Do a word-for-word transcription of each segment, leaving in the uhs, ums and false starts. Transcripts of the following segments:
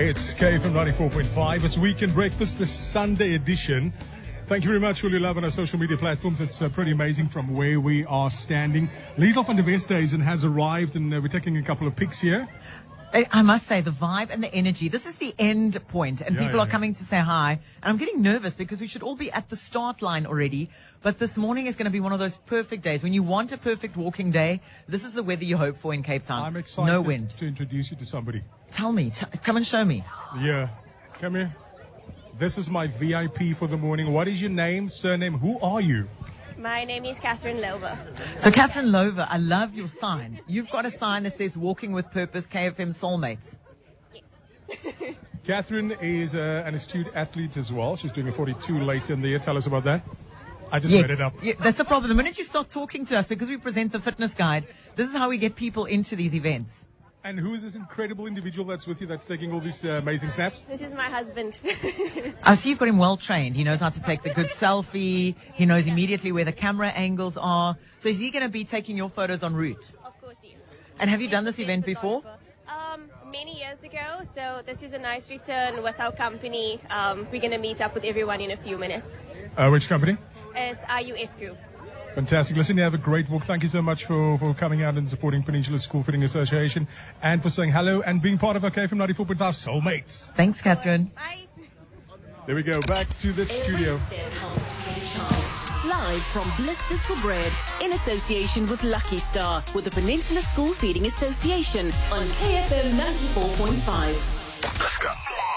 It's K F M ninety-four point five. It's Weekend Breakfast, the Sunday edition. Thank you very much for your love on our social media platforms. It's uh, pretty amazing from where we are standing. Liesel van der Westhuizen has arrived, and uh, we're taking a couple of pics here. I I must say, the vibe and the energy. This is the end point, and Yeah, people yeah, are yeah. coming to say hi. And I'm getting nervous because we should all be at the start line already. But this morning is going to be one of those perfect days. When you want a perfect walking day, this is the weather you hope for in Cape Town. I'm excited No wind. to introduce you to somebody. Tell me. T- come and show me. Yeah, come here. This is my V I P for the morning. What is your name, surname? Who are you? My name is Catherine Lover. So, Catherine Lover, I love your sign. You've got a sign that says Walking with Purpose, K F M Soulmates. Catherine is uh, an astute athlete as well. She's doing a forty-two later in the year. Tell us about that. I just Yes. made it up. Yeah, that's the problem. The minute you start talking to us, because we present the fitness guide, this is how we get people into these events. And who is this incredible individual that's with you that's taking all these uh, amazing snaps? This is my husband. I see you've got him well trained. He knows how to take the good selfie. He knows immediately where the camera angles are. So is he going to be taking your photos en route? Of course he is. And have you done this He's event the before? golfer. Um, many years ago. So this is a nice return with our company. Um, we're going to meet up with everyone in a few minutes. Uh, which company? It's I U F Group. Fantastic. Listen, you have a great walk. Thank you so much for, for coming out and supporting Peninsula School Fitting Association and for saying hello and being part of our K F M ninety-four point five Soulmates. Thanks, Catherine. Bye. There we go. Back to the studio. Live from Blisters for Bread in association with Lucky Star with the Peninsula School Feeding Association on K F M ninety-four point five. Let's go.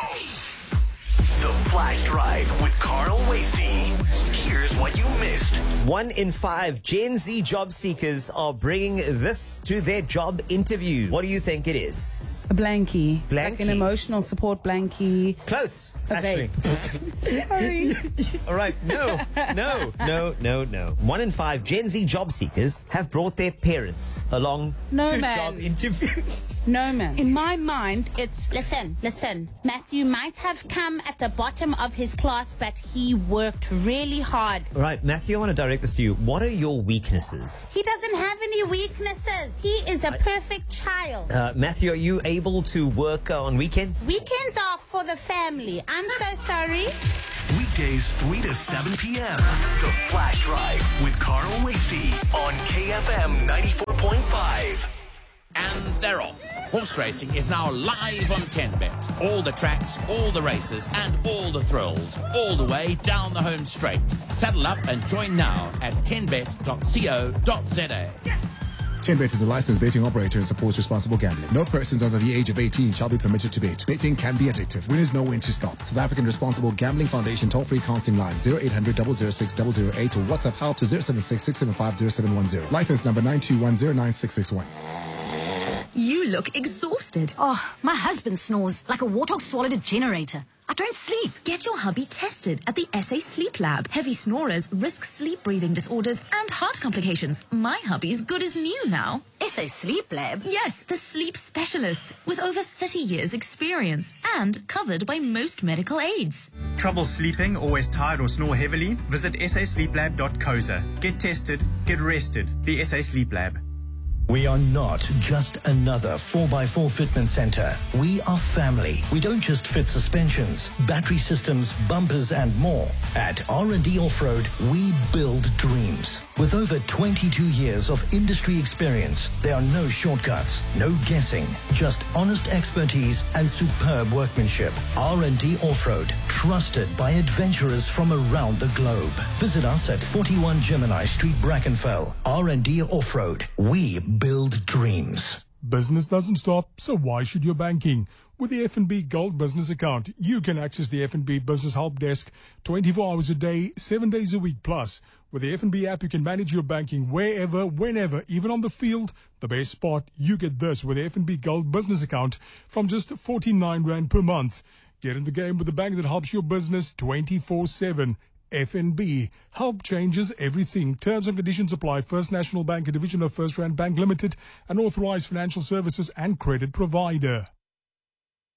The Flash Drive with Carl Wasey. Here's what you missed. One in five Gen Z job seekers are bringing this to their job interview. What do you think it is? A blankie. Blankie. Like an emotional support blankie. Close, A actually. Sorry. All right, no, no, no, no, no. One in five Gen Z job seekers have brought their parents along No, to man. job interviews. No, man. In my mind, it's listen, listen. Matthew might have come at the bottom of his class, but he worked really hard. All right, Matthew, I want to direct this to you. What are your weaknesses? He doesn't have any weaknesses. He is a perfect child. Uh, Matthew, are you able to work uh, on weekends? Weekends are for the family. I'm so sorry. Weekdays three to seven p.m. The Flash Drive with Carl Wasey on K F M ninety-four point five. And they're off. Horse racing is now live on ten bet. All the tracks, all the races, and all the thrills, all the way down the home straight. Saddle up and join now at ten bet dot co dot za. ten bet is a licensed betting operator and supports responsible gambling. No persons under the age of eighteen shall be permitted to bet. Betting can be addictive. Winners know when to stop. South African Responsible Gambling Foundation toll-free counseling line zero eight hundred, double oh six, double oh eight or WhatsApp help to zero seven six, six seven five, zero seven one zero. License number nine two one zero nine six six one. You look exhausted. Oh, my husband snores like a warthog swallowed a generator. I don't sleep. Get your hubby tested at the S A Sleep Lab. Heavy snorers risk sleep breathing disorders and heart complications. My hubby's good as new now. S A Sleep Lab? Yes, the sleep specialists with over thirty years experience and covered by most medical aids. Trouble sleeping, always tired or snore heavily? Visit s a sleep lab dot co za. Get tested, get rested. The S A Sleep Lab. We are not just another four by four fitment center. We are family. We don't just fit suspensions, battery systems, bumpers, and more. At R and D Off-Road, we build dreams. With over twenty-two years of industry experience, there are no shortcuts, no guessing, just honest expertise and superb workmanship. R and D Off-Road, trusted by adventurers from around the globe. Visit us at forty-one Gemini Street, Brackenfell. R and D Off-Road. We build dreams. Business doesn't stop, so why should your banking? With the F N B Gold Business Account, you can access the F N B Business Help Desk twenty-four hours a day, seven days a week. Plus, with the F N B app, you can manage your banking wherever, whenever, even on the field. The best part, you get this with the F N B Gold Business Account from just forty-nine rand per month. Get in the game with a bank that helps your business twenty-four seven. F N B. Help changes everything. Terms and conditions apply. First National Bank, a division of First Rand Bank Limited, an authorized financial services and credit provider.